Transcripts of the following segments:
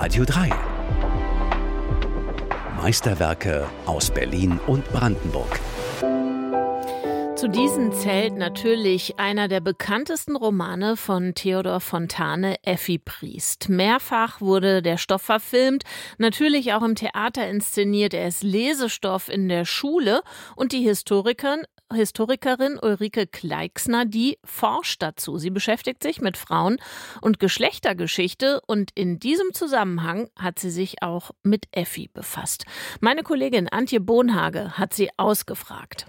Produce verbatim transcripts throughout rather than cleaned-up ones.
Radio drei. Meisterwerke aus Berlin und Brandenburg. Zu diesen zählt natürlich einer der bekanntesten Romane von Theodor Fontane, Effi Briest. Mehrfach wurde der Stoff verfilmt, natürlich auch im Theater inszeniert. Er ist Lesestoff in der Schule und die Historikerin, Historikerin Ulrike Kleixner, die forscht dazu. Sie beschäftigt sich mit Frauen- und Geschlechtergeschichte und in diesem Zusammenhang hat sie sich auch mit Effi befasst. Meine Kollegin Antje Bohnhage hat sie ausgefragt.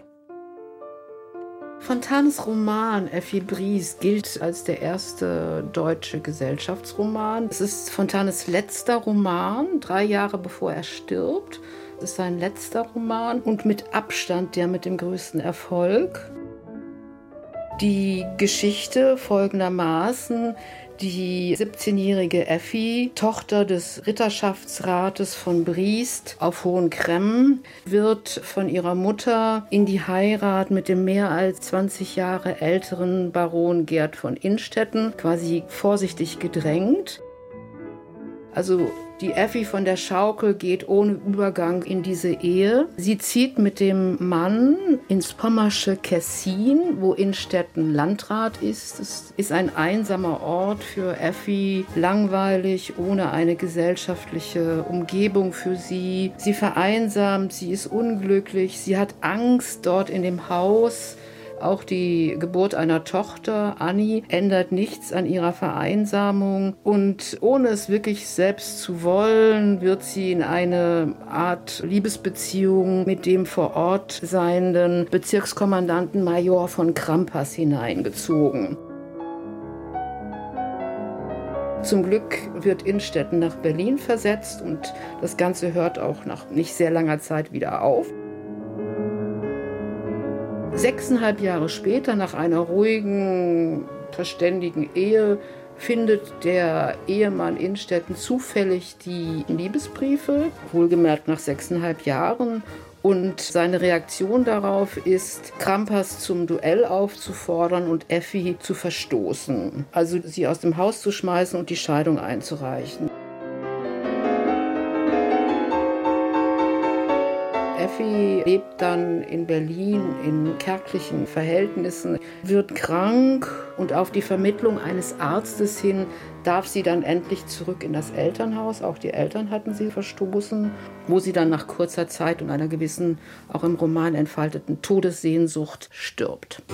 Fontanes Roman Effi Briest gilt als der erste deutsche Gesellschaftsroman. Es ist Fontanes letzter Roman, drei Jahre bevor er stirbt. Es ist sein letzter Roman und mit Abstand der mit dem größten Erfolg. Die Geschichte folgendermaßen: Die siebzehnjährige Effi, Tochter des Ritterschaftsrates von Briest auf Hohen Cremmen, wird von ihrer Mutter in die Heirat mit dem mehr als zwanzig Jahre älteren Baron Gerd von Innstetten quasi vorsichtig gedrängt. Also die Effi von der Schaukel geht ohne Übergang in diese Ehe. Sie zieht mit dem Mann ins pommersche Kessin, wo Innstetten Landrat ist. Es ist ein einsamer Ort für Effi, langweilig, ohne eine gesellschaftliche Umgebung für sie. Sie vereinsamt, sie ist unglücklich, sie hat Angst dort in dem Haus. Auch die Geburt einer Tochter, Annie, ändert nichts an ihrer Vereinsamung. Und ohne es wirklich selbst zu wollen, wird sie in eine Art Liebesbeziehung mit dem vor Ort seienden Bezirkskommandanten Major von Krampas hineingezogen. Zum Glück wird Innstetten nach Berlin versetzt und das Ganze hört auch nach nicht sehr langer Zeit wieder auf. Sechseinhalb Jahre später, nach einer ruhigen, verständigen Ehe, findet der Ehemann Innstetten zufällig die Liebesbriefe, wohlgemerkt nach sechseinhalb Jahren. Und seine Reaktion darauf ist, Krampas zum Duell aufzufordern und Effi zu verstoßen. Also sie aus dem Haus zu schmeißen und die Scheidung einzureichen. Effi lebt dann in Berlin in kärglichen Verhältnissen, wird krank und auf die Vermittlung eines Arztes hin darf sie dann endlich zurück in das Elternhaus. Auch die Eltern hatten sie verstoßen, wo sie dann nach kurzer Zeit und einer gewissen, auch im Roman entfalteten Todessehnsucht stirbt.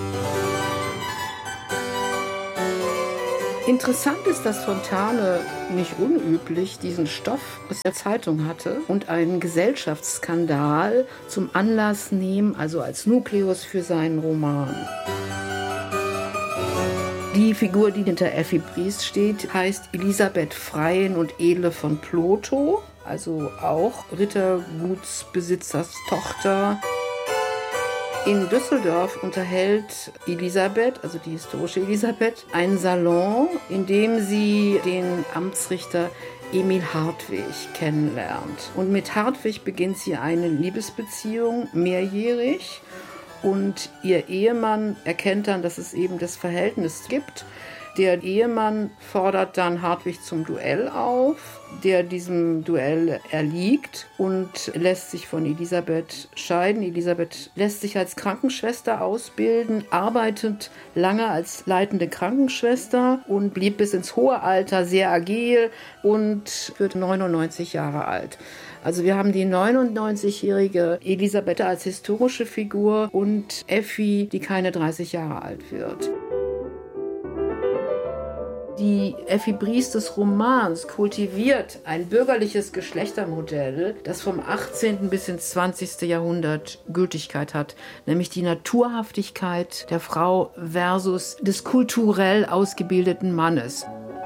Interessant ist, dass Fontane nicht unüblich diesen Stoff aus der Zeitung hatte und einen Gesellschaftsskandal zum Anlass nehmen, also als Nukleus für seinen Roman. Die Figur, die hinter Effi Briest steht, heißt Elisabeth Freien und Edle von Plotho, also auch Rittergutsbesitzers Tochter. In Düsseldorf unterhält Elisabeth, also die historische Elisabeth, einen Salon, in dem sie den Amtsrichter Emil Hartwig kennenlernt. Und mit Hartwig beginnt sie eine Liebesbeziehung, mehrjährig. Und ihr Ehemann erkennt dann, dass es eben das Verhältnis gibt. Der Ehemann fordert dann Hartwig zum Duell auf, der diesem Duell erliegt und lässt sich von Elisabeth scheiden. Elisabeth lässt sich als Krankenschwester ausbilden, arbeitet lange als leitende Krankenschwester und blieb bis ins hohe Alter sehr agil und wird neunundneunzig Jahre alt. Also wir haben die neunundneunzigjährige Elisabeth als historische Figur und Effi, die keine dreißig Jahre alt wird. Die Effi Briest des Romans kultiviert ein bürgerliches Geschlechtermodell, das vom achtzehnten bis ins zwanzigste Jahrhundert Gültigkeit hat, nämlich die Naturhaftigkeit der Frau versus des kulturell ausgebildeten Mannes.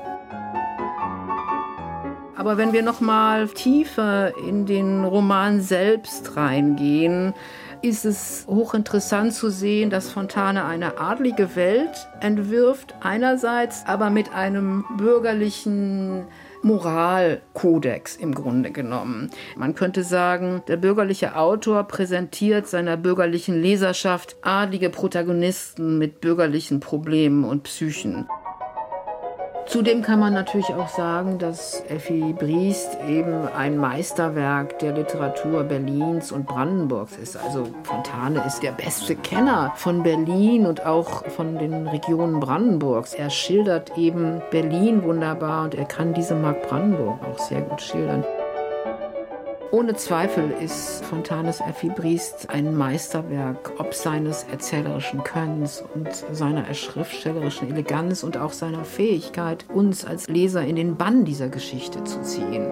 Aber wenn wir noch mal tiefer in den Roman selbst reingehen, ist es hochinteressant zu sehen, dass Fontane eine adlige Welt entwirft, einerseits, aber mit einem bürgerlichen Moralkodex im Grunde genommen. Man könnte sagen, der bürgerliche Autor präsentiert seiner bürgerlichen Leserschaft adlige Protagonisten mit bürgerlichen Problemen und Psychen. Zudem kann man natürlich auch sagen, dass Effi Briest eben ein Meisterwerk der Literatur Berlins und Brandenburgs ist. Also Fontane ist der beste Kenner von Berlin und auch von den Regionen Brandenburgs. Er schildert eben Berlin wunderbar und er kann diese Mark Brandenburg auch sehr gut schildern. Ohne Zweifel ist Fontanes Effi Briest ein Meisterwerk, ob seines erzählerischen Könnens und seiner schriftstellerischen Eleganz und auch seiner Fähigkeit, uns als Leser in den Bann dieser Geschichte zu ziehen.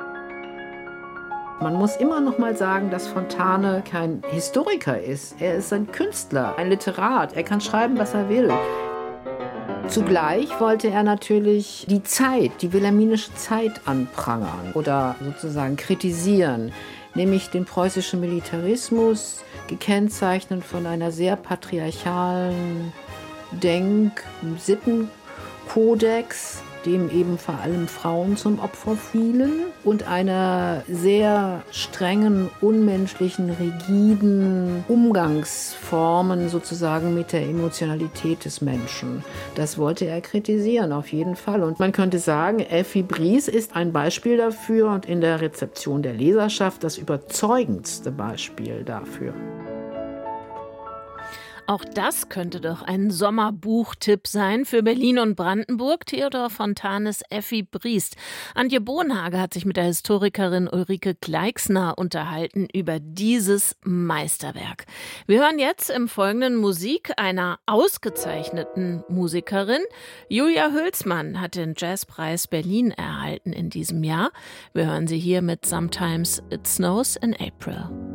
Man muss immer noch mal sagen, dass Fontane kein Historiker ist. Er ist ein Künstler, ein Literat. Er kann schreiben, was er will. Zugleich wollte er natürlich die Zeit, die wilhelminische Zeit anprangern oder sozusagen kritisieren, nämlich den preußischen Militarismus, gekennzeichnet von einer sehr patriarchalen Denk- und Sittenkodex, dem eben vor allem Frauen zum Opfer fielen, und einer sehr strengen, unmenschlichen, rigiden Umgangsformen sozusagen mit der Emotionalität des Menschen. Das wollte er kritisieren, auf jeden Fall. Und man könnte sagen, Effi Briest ist ein Beispiel dafür und in der Rezeption der Leserschaft das überzeugendste Beispiel dafür. Auch das könnte doch ein Sommerbuchtipp sein für Berlin und Brandenburg. Theodor Fontanes Effi Briest. Antje Bonhage hat sich mit der Historikerin Ulrike Gleixner unterhalten über dieses Meisterwerk. Wir hören jetzt im Folgenden Musik einer ausgezeichneten Musikerin. Julia Hülsmann hat den Jazzpreis Berlin erhalten in diesem Jahr. Wir hören sie hier mit Sometimes It Snows in April.